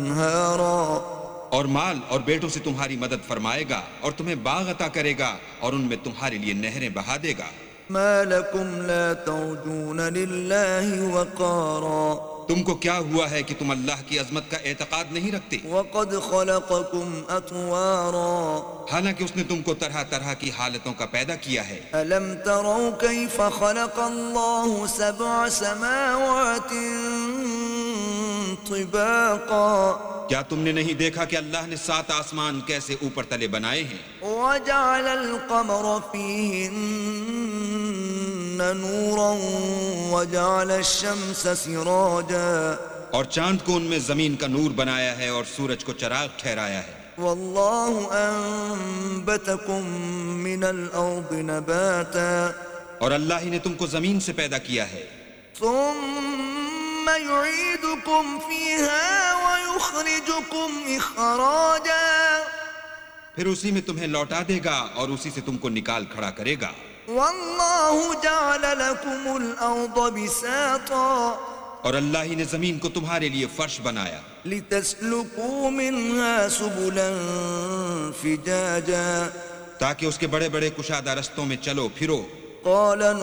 انہارا اور مال اور بیٹوں سے تمہاری مدد فرمائے گا اور تمہیں باغ عطا کرے گا اور ان میں تمہارے لیے نہریں بہا دے گا. ما لکم لا ترجون للہ وقارا تم کو کیا ہوا ہے کہ تم اللہ کی عظمت کا اعتقاد نہیں رکھتے وقد خلقکم اطوارا حالانکہ اس نے تم کو طرح طرح کی حالتوں کا پیدا کیا ہے. ألم تروا كيف خلق الله 7 سماوات طباقا کیا تم نے نہیں دیکھا کہ اللہ نے 7 آسمان کیسے اوپر تلے بنائے ہیں؟ وجعل القمر فيهن نورا وجعل الشمس سراجا اور چاند کو ان میں زمین کا نور بنایا ہے اور سورج کو چراغ ٹھہرایا ہے. والله أنبتكم من الأرض نباتا اور اللہ ہی نے تم کو زمین سے پیدا کیا ہے. ثم يعيدكم فيها ويخرجكم إخراجا پھر اسی میں تمہیں لوٹا دے گا اور اسی سے تم کو نکال کھڑا کرے گا. والله جعل لكم الأرض بساطا اور اللہ ہی نے زمین کو تمہارے لیے فرش بنایا لتسلكوا منها سبلا فجاجا تاکہ اس کے بڑے بڑے کشادہ رستوں میں چلو پھرو. قال